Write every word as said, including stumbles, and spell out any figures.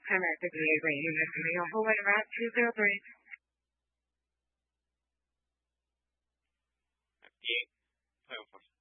Connected Gateway Unit Romeo Hallway Route two zero three. fifty-eight.